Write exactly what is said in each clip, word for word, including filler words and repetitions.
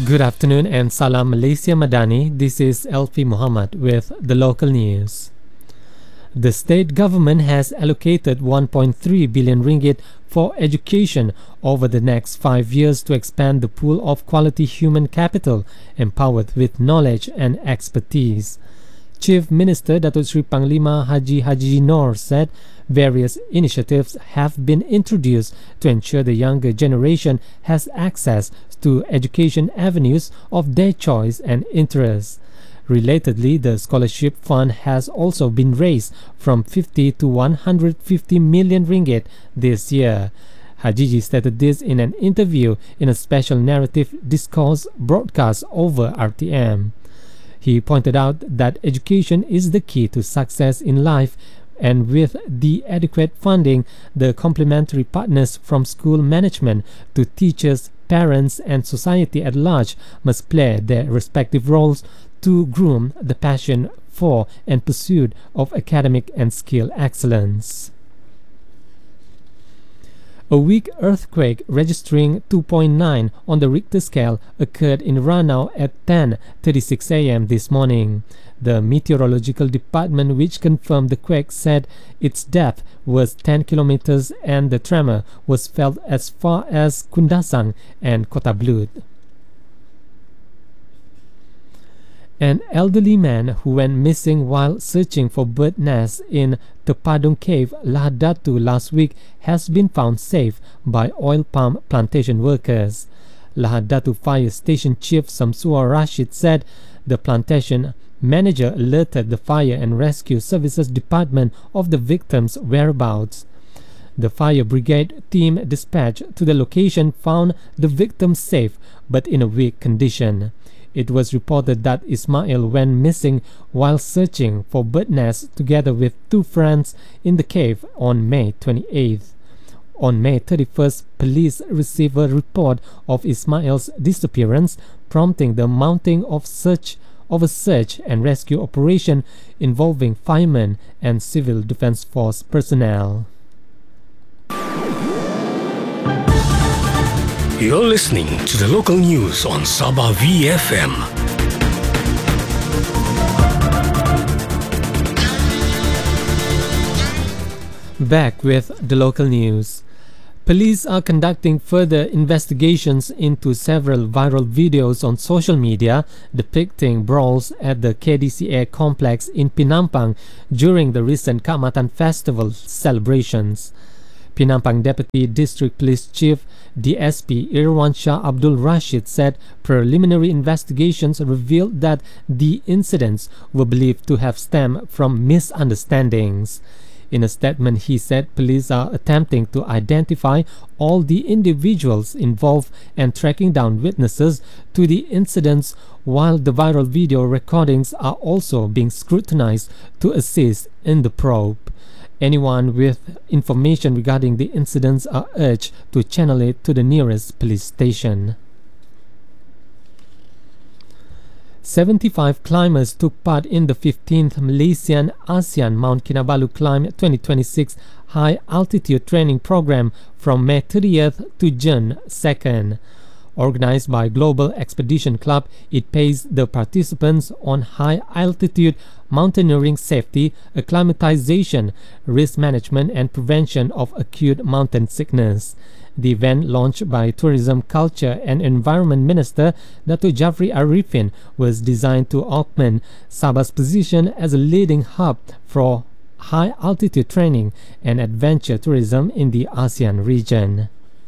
Good afternoon and Salam Malaysia Madani. This is Elfi Muhammad with the local news. The state government has allocated one point three billion ringgit for education over the next five years to expand the pool of quality human capital empowered with knowledge and expertise. Chief Minister Datuk Seri Panglima Haji Haji Noor said various initiatives have been introduced to ensure the younger generation has access to education avenues of their choice and interest. Relatedly, the scholarship fund has also been raised from fifty to one hundred fifty million ringgit this year. Hajiji stated this in an interview in a special narrative discourse broadcast over R T M. He pointed out that education is the key to success in life, and with the adequate funding, the complementary partners from school management to teachers, parents, and society at large must play their respective roles to groom the passion for and pursuit of academic and skill excellence. A weak earthquake registering two point nine on the Richter scale occurred in Ranau at ten thirty-six a m this morning. The meteorological department, which confirmed the quake, said its depth was ten kilometers and the tremor was felt as far as Kundasang and Kota Blut. An elderly man who went missing while searching for bird nests in Tepadung Cave, Lahadatu last week has been found safe by oil palm plantation workers. Lahadatu Fire Station Chief Samsua Rashid said the plantation manager alerted the Fire and Rescue Services Department of the victim's whereabouts. The fire brigade team dispatched to the location found the victim safe but in a weak condition. It was reported that Ismail went missing while searching for bird nests together with two friends in the cave on May twenty-eighth. On May thirty-first, police received a report of Ismail's disappearance, prompting the mounting of search of a search and rescue operation involving firemen and civil defense force personnel. You're listening to the local news on Sabah V F M. Back with the local news. Police are conducting further investigations into several viral videos on social media depicting brawls at the K D C A complex in Penampang during the recent Kaamatan Festival celebrations. Penampang Deputy District Police Chief D S P Irwan Shah Abdul Rashid said preliminary investigations revealed that the incidents were believed to have stemmed from misunderstandings. In a statement, he said police are attempting to identify all the individuals involved and tracking down witnesses to the incidents, while the viral video recordings are also being scrutinized to assist in the probe. Anyone with information regarding the incidents are urged to channel it to the nearest police station. seventy-five climbers took part in the fifteenth Malaysian ASEAN Mount Kinabalu Climb twenty twenty-six high altitude training program from May thirtieth to June second. Organized by Global Expedition Club, it pays the participants on high altitude mountaineering safety, acclimatization, risk management, and prevention of acute mountain sickness. The event, launched by Tourism, Culture and Environment Minister Datuk Jafri Arifin, was designed to augment Sabah's position as a leading hub for high altitude training and adventure tourism in the ASEAN region.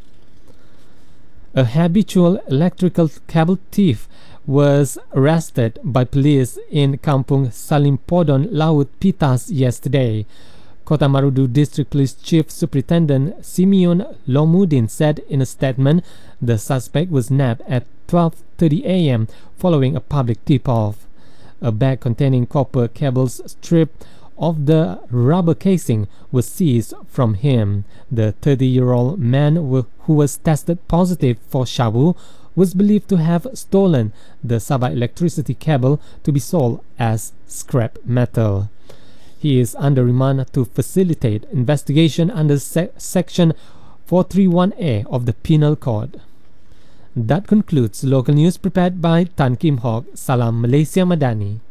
A habitual electrical cable thief was arrested by police in Kampung Salimpodon, Laut Pitas yesterday. Kota Marudu District Police Chief Superintendent Simeon Lomudin said in a statement the suspect was nabbed at twelve thirty a m following a public tip-off. A bag containing copper cables stripped of the rubber casing was seized from him. The thirty-year-old man who was tested positive for shabu was believed to have stolen the Sabah electricity cable to be sold as scrap metal. He is under remand to facilitate investigation under se- Section four thirty-one A of the Penal Code. That concludes local news prepared by Tan Kim Hok. Salam Malaysia Madani.